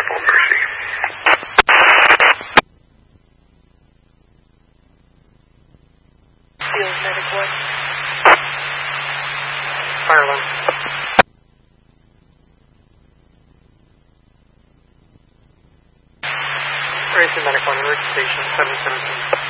Apple Mercy. Field Medic 1. Fire alarm. Racing Medic 1, route station 717.